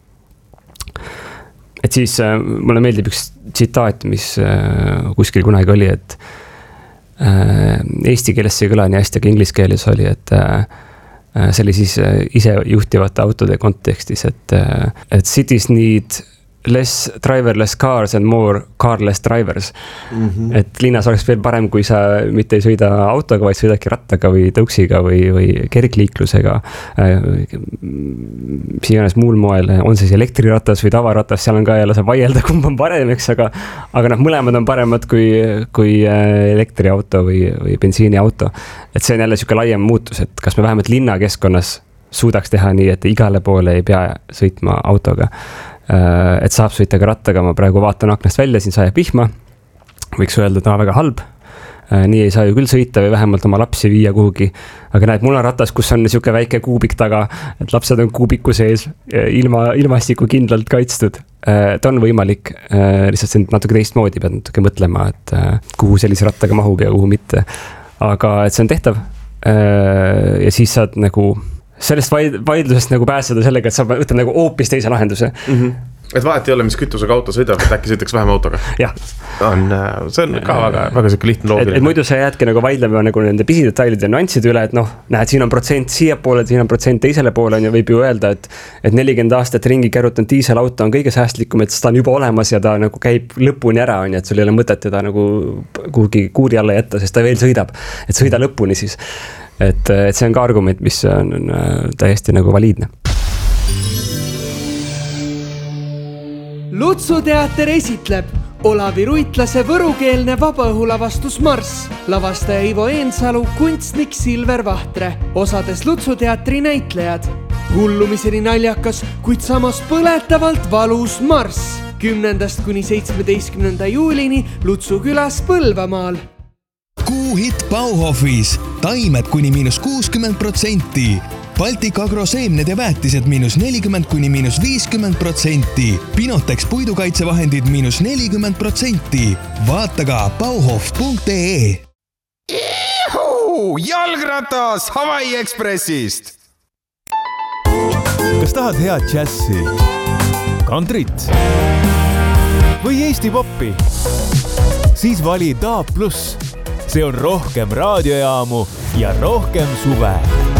Et siis mulle meeldib üks tsitaat, mis kuskil kunagi oli, et eesti keeles see ei kõla nii hästi, aga inglise keeles oli, et see oli siis ise juhtivate autode kontekstis, et, et cities need less driverless cars and more carless drivers. Mm-hmm. Et linnas oleks veel parem, kui sa mitte ei sõida autoga, vaid sõidaki rattaga või tõuksiga või, või kergliiklusega. Mis iganes muul moel, on siis elektriratas või tavaratas, seal on ka jälle saab vaielda, kumb on paremaks, aga, aga noh, mõlemad on paremad kui, kui elektriauto või, või bensiiniauto. Et see on jälle siuke laiem muutus, et kas me vähemalt linnakeskkonnas suudaks teha nii, et igale poole ei pea sõitma autoga. Et saab sõita ka rattaga, ma praegu vaatan aknast välja, siin sajab vihma, võiks öelda, et on väga halb, nii ei saa ju küll sõita või vähemalt oma lapsi viia kuhugi, aga näed, mul on ratas, kus on niisugune väike kuubik taga, et lapsed on kuubiku sees ilma, ilmastiku kindlalt kaitstud, et on võimalik, lihtsalt see natuke teistmoodi, pead natuke mõtlema, et kuhu sellise rattaga mahub ja kuhu mitte, aga et see on tehtav ja siis saad nagu sellest vaidlusest nagu pääseda sellega, et sa võtad nagu hoopis teise lahenduse. Mm-hmm. Et vahet ei ole, mis kütusega auto sõidab, et äkki sõitaks vähem autoga. Jah. On, see on ka väga, väga siuke lihtne loogiline. Et, et muidu sa jäädki nagu vaidlema nagu nende pisidetailide ja nüansside üle, et noh, näed, siin on protsent siia poole, siin on protsent teisele poole on ja võib ju öelda, et, et nelikümmend aastat ringi kärutanud diiselauto on kõige säästlikum, et ta on juba olemas ja ta nagu käib lõpuni ära, on, et sul ei ole mõtet teda nagu kuhugi kuuri alla jätta, sest ta veel sõidab, et sõida lõpuni siis. Et, et see on ka argument, mis on, on täiesti nagu valiidne. Lutsuteater esitleb Olavi Ruitlase võrukeelne vabaõhulavastus Marss. Lavastaja Ivo Eensalu, kunstnik Silver Vahtre. Osades Lutsuteatri näitlejad. Hullumiseni naljakas, kuid samas põletavalt valus Marss. Kümnendast kuni seitsmeteistkümnenda juulini Lutsu külas Põlvamaal. Kuuhitt Bauhofis. Taimed kuni miinus kuuskümmend protsenti. Baltic Agro seemned ja väetised miinus nelikümmend kuni miinus viiskümmend protsenti. Pinotex puidukaitsevahendid miinus nelikümmend protsenti. Vaata ka bauhof punkt ee. Ihu! Jalgratas Hawaii Expressist! Kas tahad head džässi, kantrit või Eesti poppi? Siis vali Daab Plus. See on rohkem raadiojaamu ja rohkem suve.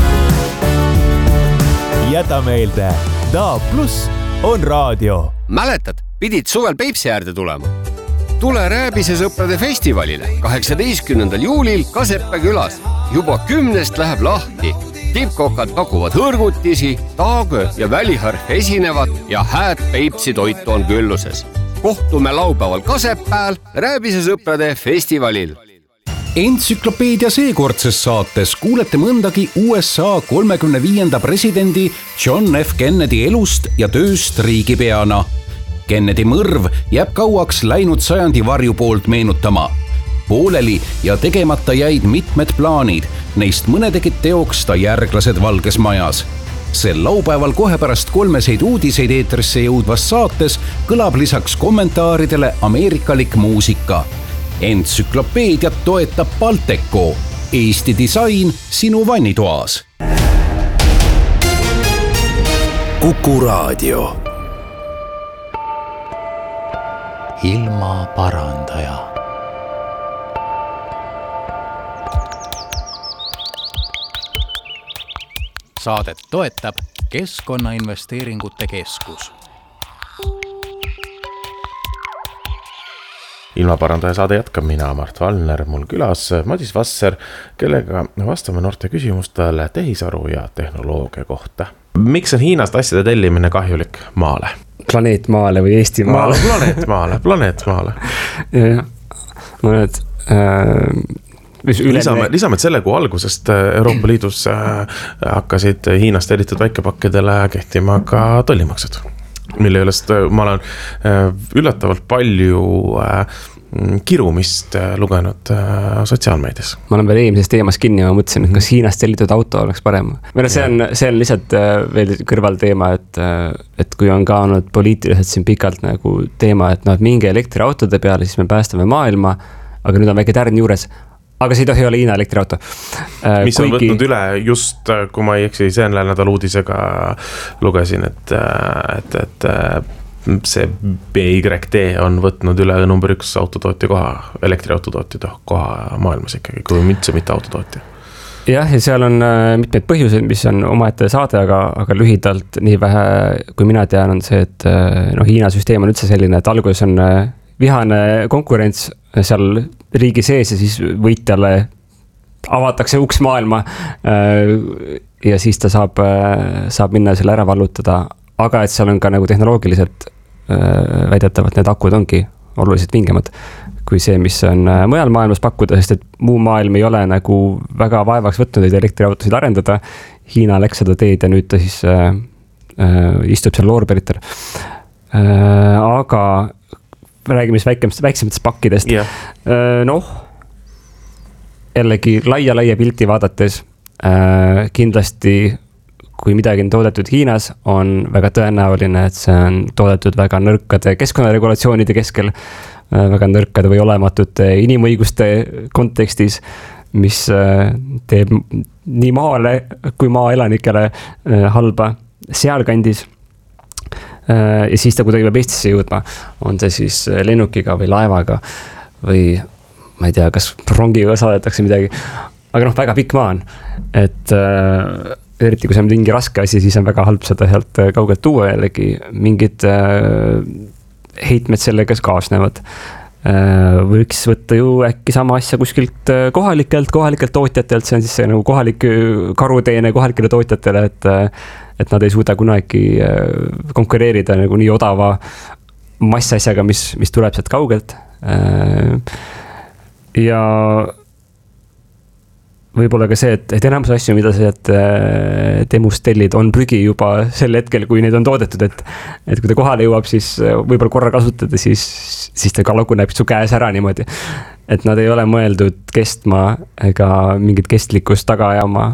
Jäta meelde, Daab Plus on raadio. Mäletad, pidid suvel Peipsi äärde tulema? Tule Rääbise sõprade festivalile kaheksateistkümnendal juulil Kasepää külas. Juba kümnest läheb lahti. Tippkokad pakuvad hõrgutisi, taagö ja väliharf esinevad ja hääd Peipsi toitu on külluses. Kohtume laupäeval Kasepääl Rääbise sõprade festivalil. Entsüklopeedia seekordses saates kuulete mõndagi U S A kolmekümne viienda presidendi John F. Kennedy elust ja tööst riigipeana. Kennedy mõrv jääb kauaks läinud sajandi varju poolt meenutama. Pooleli ja tegemata jäid mitmed plaanid, neist mõne tegid teoks ta järglased Valges Majas. Sel laupäeval kohe pärast kolmeseid uudiseid eetrisse jõudvas saates kõlab lisaks kommentaaridele ameerikalik muusika. Entsüklopeediat toetab Balteco, Eesti disain sinu vannitoas. Kuku Raadio. Ilma parandaja. Saadet toetab Keskkonnainvesteeringute Keskus. Ilmaparandaja saade jätkab mina, Mart Valner, mul külas Madis Vasser, kellega vastame noorte küsimustele tehisaru ja tehnoloogia kohta. Miks on Hiinast asjade tellimine kahjulik maale? Planeet maale või Eesti maale? Planeet maale, planeet maale. Ja, mõned... Äh, lisame, lisame, et selle kuu algusest Euroopa Liidus hakkasid Hiinast tellitud väikepakkidele kehtima ka tollimaksud, mille ülest ma olen üllatavalt palju kirumist lugenud sotsiaalmeedias. Ma olen veel eelmises teemas kinni ja ma mõtlesin, et kas Hiinast tellitud auto oleks parem. Meil see on, see on lihtsalt veel kõrval teema, et, et kui on ka olnud poliitiliselt siin pikalt nagu teema, et no, et mingi elektriautode peale, siis me päästame maailma, aga nüüd on väike tärn juures. Aga see ei tohi olla Hiina elektriauto. Mis Kuigi... on võtnud üle just, kui ma ei eksi, see nädal uudisega lugesin, et, et, et see B Y D on võtnud üle number üks autotootja koha, elektriautotootja koha maailmas ikkagi, kui mitte, mitte autotootja. Jah, ja seal on mitmeid põhjuseid, mis on omaette saade, aga, aga lühidalt nii vähe, kui mina tean, on see, et no, Hiina süsteem on üldse selline, et alguses on vihane konkurents seal riigi sees ja siis võitjale avatakse uks maailma ja siis ta saab, saab minna selle ära vallutada, aga et seal on ka nagu tehnoloogiliselt väidetavalt need akud ongi oluliselt vingemad kui see, mis on mujal maailmas pakkuda, sest et muu maailm ei ole nagu väga vaevaks võtnud neid elektriautosid arendada. Hiina läks seda teed ja nüüd ta siis äh, istub seal loorberitel. Äh, aga räägime siis väiksematest, väiksematest pakkidest. Yeah. Noh, jällegi laia, laia pilti vaadates kindlasti, kui midagi on toodetud Hiinas, on väga tõenäoline, et see on toodetud väga nõrkade keskkonnaregulatsioonide keskel, väga nõrkade või olematute inimõiguste kontekstis, mis teeb nii maale kui maaelanikele halba sealkandis. Ja siis ta kuidagi peab Eestisse jõudma, on see siis lennukiga või laevaga või ma ei tea, kas rongiga saadetakse midagi, aga noh, väga pikk maa on, et äh, eriti kui see on mingi raske asi, siis on väga halb seda sealt kaugelt tuua jällegi mingid äh, heitmed sellega kaasnevad. Äh, võiks võtta ju äkki sama asja kuskilt kohalikelt, kohalikelt tootjatelt, see on siis see nagu kohalik karuteene kohalikele tootjatele, et äh, et nad ei suuda kunagi konkureerida nagu nii odava massasjaga, mis, mis tuleb sealt kaugelt. Ja võib-olla ka see, et, et enamus asju, mida sa sealt demust tellid, on prügi juba sel hetkel, kui neid on toodetud, et, et kui ta kohale jõuab, siis võib-olla korra kasutada, siis, siis ta ka laguneb su käes ära niimoodi. Et nad ei ole mõeldud kestma ega mingit kestlikkust taga ajama.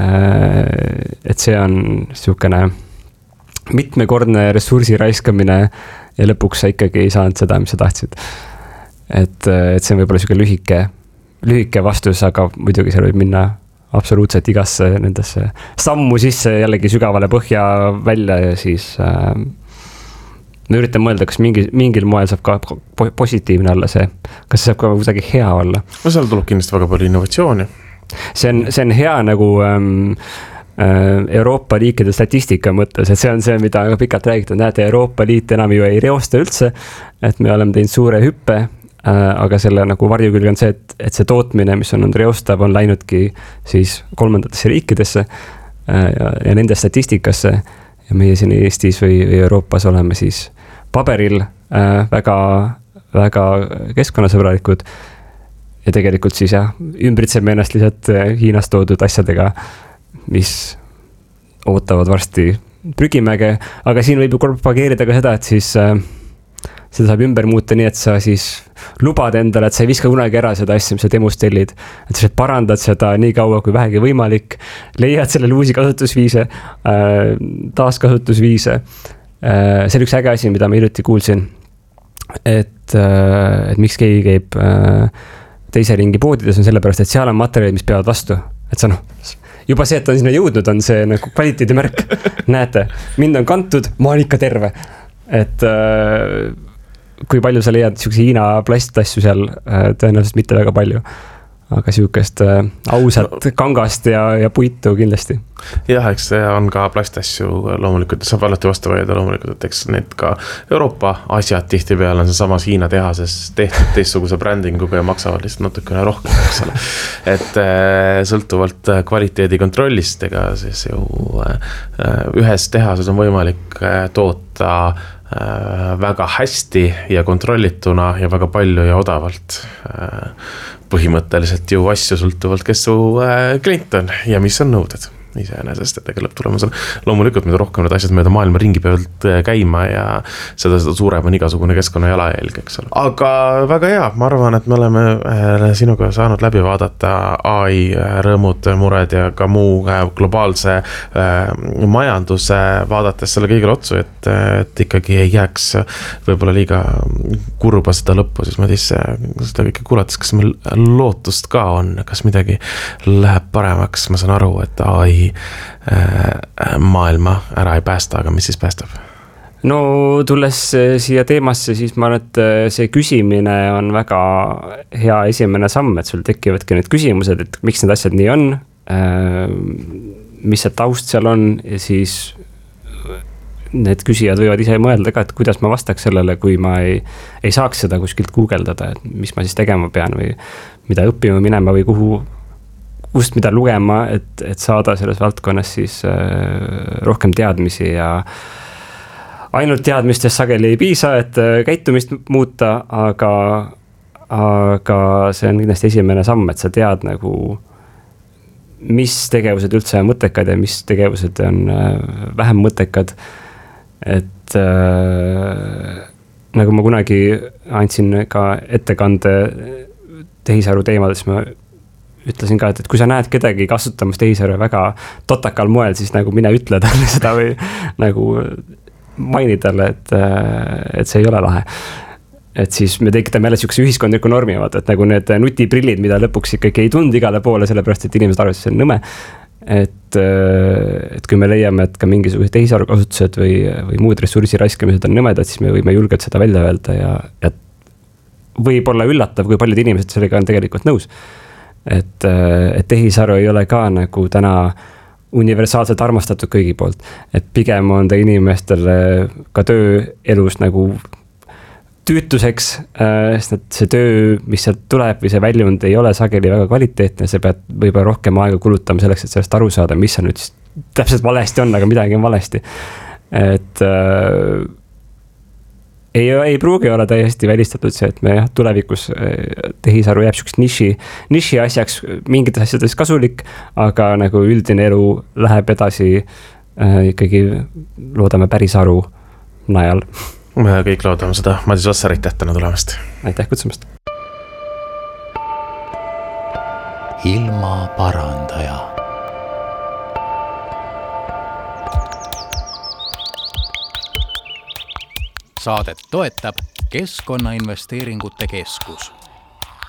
Et see on siukene mitmekordne ressursi raiskamine ja lõpuks sa ikkagi ei saanud seda, mis sa tahtsid. Et, et see on võib-olla siuke lühike lühike vastus, aga muidugi seal võib minna absoluutselt igasse nendesse sammu sisse jällegi sügavale põhja välja ja siis äh, ma üritan mõelda, kas mingi, mingil moel saab ka positiivne olla see, kas see saab ka kuidagi hea olla. No seal tuleb kindlasti väga palju innovatsiooni. See on, see on hea nagu ähm, äh, Euroopa liikide statistika mõttes, et see on see, mida on pikalt räägitud, näete, Euroopa Liit enam ju ei reosta üldse, et me oleme teinud suure hüppe. Aga selle nagu varjukülg on see, et, et see tootmine, mis on olnud reostav, on läinudki siis kolmandatesse riikidesse ja, ja nende statistikasse ja meie siin Eestis või, või Euroopas oleme siis paberil äh, väga, väga keskkonnasõbralikud ja tegelikult siis jah, ümbritseme ennast lihtsalt Hiinast toodud asjadega, mis ootavad varsti prügimäge, aga siin võib ju propageerida ka seda, et siis äh, seda saab ümber muuta nii, et sa siis lubad endale, et sa ei viska kunagi ära seda asja, mis sa demust tellid. Et sa parandad seda nii kaua kui vähegi võimalik, leiad selle uusi kasutusviise, taaskasutusviise. See oli üks äge asi, mida ma hiljuti kuulsin, et, et miks keegi käib teise ringi poodides on sellepärast, et seal on materjalid, mis peavad vastu. Et sa noh, juba see, et on sinna jõudnud, on see nagu kvaliteedimärk. Näete, mind on kantud, ma olen ikka terve. Et kui palju sa leiad siukse Hiina plastasju seal, tõenäoliselt mitte väga palju, aga siukest ausat kangast ja, ja puitu kindlasti. Jah, eks see on ka plastasju loomulikult, saab alati vastu vajada loomulikult, et eks need ka Euroopa asjad tihti peale on see samas Hiina tehases tehtud teistsuguse brändinguga ja maksavad lihtsalt natukene rohkem, eks ole. Et sõltuvalt kvaliteedi kontrollist, ega siis ju ühes tehases on võimalik toota väga hästi ja kontrollituna ja väga palju ja odavalt. Põhimõtteliselt ju asju sõltuvalt, kes su klient on ja mis on nõuded iseenesest, et ega lõpptulemusel loomulikult mida rohkem need asjad mööda maailma ringi peavad käima ja seda, seda suurem on igasugune keskkonna jalajälg, eks ole. Aga väga hea, ma arvan, et me oleme sinuga saanud läbi vaadata A I rõõmud, mured ja ka muu globaalse majanduse vaadates selle kõigile otsu, et, et ikkagi ei jääks võib-olla liiga kurba seda lõppu, siis ma siis seda kõike kuulates, kas meil lootust ka on, kas midagi läheb paremaks, ma saan aru, et A I maailma ära ei päästa, aga mis siis päästab? No tulles siia teemasse, siis ma arvan, et see küsimine on väga hea esimene samm, et sul tekivadki need küsimused, et miks need asjad nii on, mis see taust seal on ja siis need küsijad võivad ise mõelda ka, et kuidas ma vastaks sellele, kui ma ei, ei saaks seda kuskilt guugeldada, et mis ma siis tegema pean või mida õppima minema või kuhu kust mida lugema, et, et saada selles valdkonnas siis äh, rohkem teadmisi ja ainult teadmistest sageli ei piisa, et äh, käitumist muuta, aga, aga see on kindlasti esimene samm, et sa tead nagu, mis tegevused üldse on mõttekad ja mis tegevused on äh, vähem mõttekad. Et äh, nagu ma kunagi andsin ka ettekande tehisaru teemadest, ma ütlesin ka, et, et kui sa näed kedagi kasutamas tehisaru väga totakal moel, siis nagu mine ütle talle seda või nagu maini talle, et, et see ei ole lahe. Et siis me tekitame jälle siukse ühiskondliku normi, vaata, et nagu need nutiprillid, mida lõpuks ikkagi ei tund igale poole, sellepärast, et inimesed arvasid, see on nõme. Et, et kui me leiame, et ka mingisugused tehisaru kasutused või, või muud ressursi raiskamised on nõmedad, siis me võime julgelt seda välja öelda ja, ja võib olla üllatav, kui paljud inimesed sellega on tegelikult nõus. Et, et tehisaru ei ole ka nagu täna universaalselt armastatud kõigi poolt, et pigem on ta inimestele ka tööelus nagu tüütuseks, sest et see töö, mis sealt tuleb või see väljund ei ole sageli väga kvaliteetne, see peab võib-olla rohkem aega kulutama selleks, et sellest aru saada, mis on nüüd täpselt valesti on, aga midagi on valesti. Et ei, ei pruugi olla täiesti välistatud see, et me jah, tulevikus tehisaru jääb siukest niši, niši asjaks mingites asjades kasulik, aga nagu üldine elu läheb edasi äh, ikkagi loodame päris aru najal. Me kõik loodame seda. Madis Vassar, aitäh täna tulemast. Aitäh kutsumast. Ilma parandaja. Saadet toetab Keskkonnainvesteeringute Keskus.